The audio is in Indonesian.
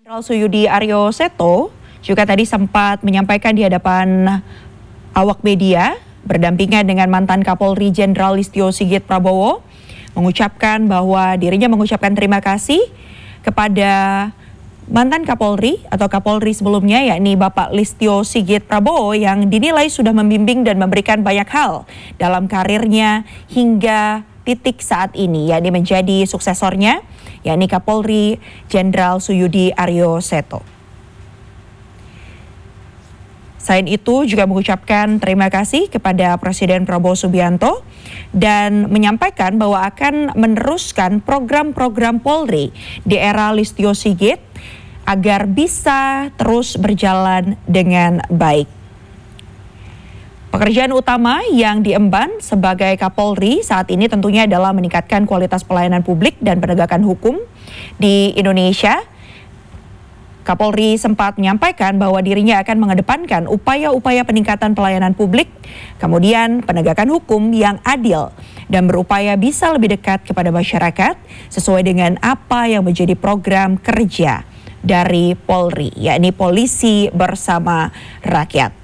Jenderal Suyudi Aryo Seto juga tadi sempat menyampaikan di hadapan awak media berdampingan dengan mantan Kapolri Jenderal Listio Sigit Prabowo mengucapkan bahwa dirinya mengucapkan terima kasih kepada mantan Kapolri atau Kapolri sebelumnya yakni Bapak Listio Sigit Prabowo yang dinilai sudah membimbing dan memberikan banyak hal dalam karirnya hingga titik saat ini yakni menjadi suksesornya yakni Kapolri Jenderal Suyudi Aryo Seto. Selain itu juga mengucapkan terima kasih kepada Presiden Prabowo Subianto dan menyampaikan bahwa akan meneruskan program-program Polri di era Listio Sigit agar bisa terus berjalan dengan baik. Pekerjaan utama yang diemban sebagai Kapolri saat ini tentunya adalah meningkatkan kualitas pelayanan publik dan penegakan hukum di Indonesia. Kapolri sempat menyampaikan bahwa dirinya akan mengedepankan upaya-upaya peningkatan pelayanan publik, kemudian penegakan hukum yang adil dan berupaya bisa lebih dekat kepada masyarakat sesuai dengan apa yang menjadi program kerja dari Polri, yakni Polisi Bersama Rakyat.